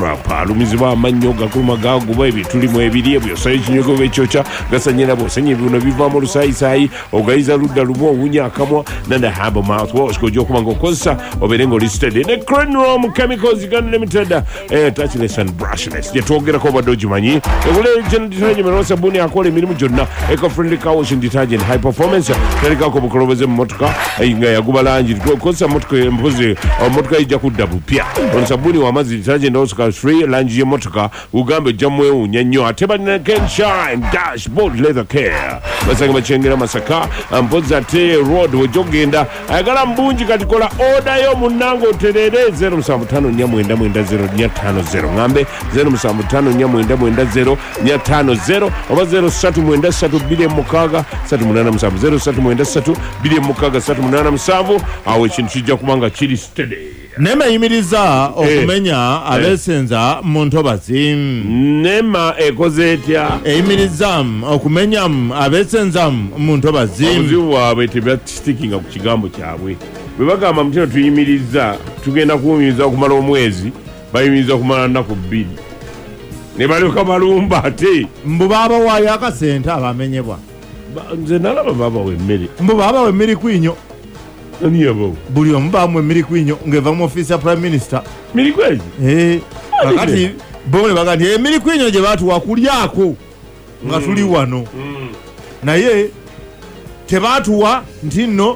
scrap alumizibwa amannyo gakuluma gaguba ebitulimu ebiri ebyosayo ekinyogo bekyokya gasanyira bwosanya ebibuno bivaamu olusayisayi ogayiza ludda lumu owunya akamwa nana habo mouthwash gojja okuba ng'okozesa obeere ng'olisted ne Crenrom Chemicals Uganda Limited touchless and brushless gyetwogerako obadde ogimanyi egula general detergent mineral sabuni akola emirimu gyonna eco-friendly car washing detergent high performance talikako bukoloboze mu motoka nga yaguba langi kozesa motoka empozi motoka ijja kudda bupya ono sabuni w'amazzi detergent oscar free langi y'emmotoka ugamba ejja mwewuunya nnyo ate balina Kenshine dashboard leather care basange bakyengera Masaka mpozi ate road wejja okugenda ayagala mbungi kati kola oda yo munnanga oterere 0759904950 ngambe 0759904950 oba 039326 039326 awo ekintu kijja kubanga kiri steady. Nema yimiriza okumenya abesenza mu ntobazi. Nema ekoze etya eyimiriza okumenya abesenza mu ntobazi. Obuzibu bwabwe tebyasitikinga ku kigambo kyabwe bwe bagamba mutino tuyimiriza tugenda kuwumiriza okumala omwezi bayimiriza okumala nnaku 2 ne balyoka balumba ate mbu baba waayo akasente abamenyebwa nze nalaba baba wemmere mbu baba wemmere kwinyo aniyabo buli omu bamu emmere kwinyo ng'eva mu ofiisi ya prime minister miri kwezi kakati bone baga nti emmere kwinyo gye baatuwa kulyako nga tuli wano naye tebaatuwa nti nno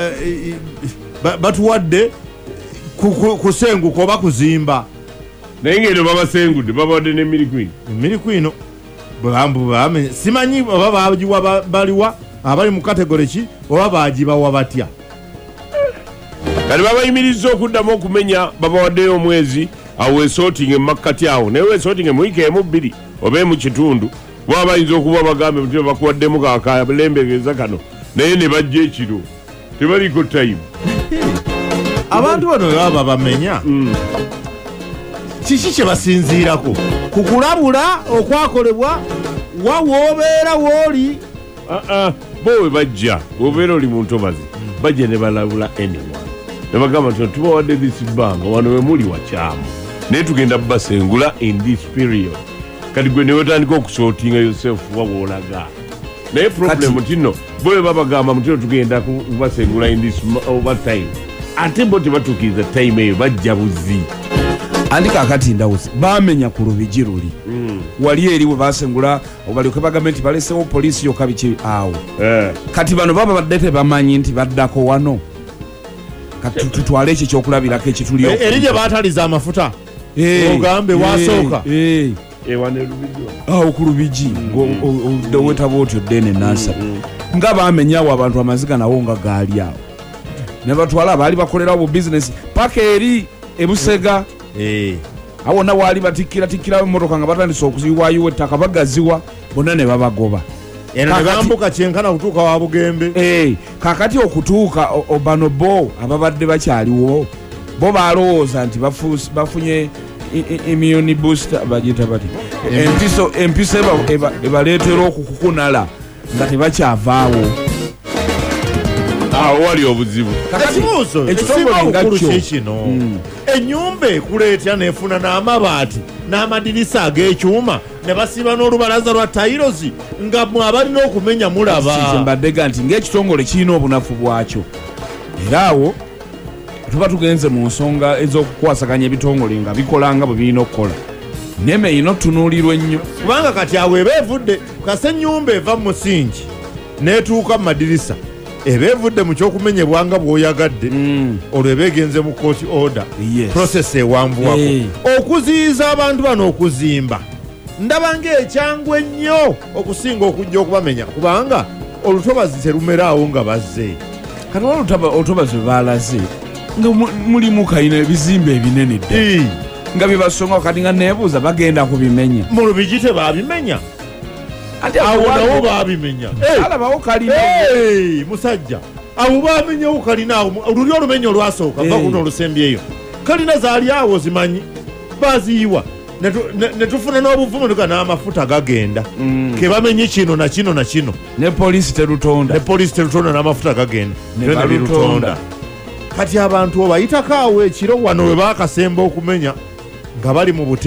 batuwadde kusenguka oba kuzimba naye ng'eno babasengudde babawadde n'emmiri kwino emmiri kwino bamenya simanyi oba bagiwa baliwa abali mu kategore ki oba bagibawa batya kati babayimiriza okuddamu okumenya babawaddeyo omwezi awo weesootinga emakkati awo naye weesootinga muwiiki emu 2 oba mu kitundu bwaba bayinza okuba bagambe muti bakuwaddemu kakalembegeza kano naye ne bajja ekiro tebaliko time abantu bano baba bamenya kiki kye basinziirako kukulabula okwakolebwa wawoobeera wooli bowe bajja obeera oli mu ntobazi bajja ne balabula anyone ne bagamba nti tubawadde this banga wano we muli wakyamu naye tugenda basengula in this period kati gwe newetandika okusootinga yourself wawoolaga naye problem tino bowe babagamba mutino tugenda kubasengula in this over time ate bo tebatuukiriza time eyo bajja buzi andi kakati ndawuzi bamenya ku lubigi luli wali eri we basengula obalyoke bagambe nti balesewo poliisi yokka biki awo kati bano baba badde tebamanyi nti baddako wano kati tutwale ekyo ekyokulabirako ekitulio eri gye baataliza amafuta ogambe wasooka awo ku lubigi owetaba otyo dene nasa nga bamenyawo abantu amaziga nawo nga gaali awo ne batwala abaali bakolerawo bu bizinesi paka eri ebusega awona waali batikkirawo emmotoka nga batandise okuziwaayiwa ettaka bagaziwa bonna ne babagoba bambuka kyenkana kutuuka wa Bugembe kakati okutuuka bano bo ababadde bakyaliwo bo balowooza nti bafunye immune booster bagiyita bati empiso ebaleetera okukukunala nga tebakyavaawo awo wali obuzibu ekitongole nga kino ennyumba ekuleetya nefuna n'amabaati n'amadirisa ag'ekyuma ne basiba n'olubalaza lwa tairozi nga mwabalina okumenya mulaba mbaddega nti ng'ekitongole kirina obunafu bwakyo era awo tuba tugenze mu nsonga ez'okukwasaganya ebitongole nga bikola nga bwe birina okukola neme ino tunuulirwa ennyo kubanga kati awo eba evudde kase ennyumba eva mu musingi n'etuuka mu madirisa eba evudde mu kyokumenyebwa nga bw'oyagadde olwo eba egenze mu court order process ewanvuwako okuziyiza abantu bano okuzimba ndaba ng'ekyangu ennyo okusinga okujja okubamenya kubanga olutobazi terumeraawo nga bazze kati olutobazi lwe baalaze nga mulimu kayina ebizimbe ebinene dda nga bibasonga kati nga neebuuza bagenda kubimenya mu lubigi tebabimenya awo nawo babimenya alabawo kalina musajja awo bamenyawo kalina awo luli olumenya olwasooka va kuno olusembyeyo kalina zaali awo zimanyi baziyiwa netufuna n'obuvumu n'amafuta gagenda kebamenye kino na kino na kino ne poliisi terutonda n'amafuta gagenda nebirutonda kati abantu obayitako awo ekiro wano we baakasemba okumenya nga bali mu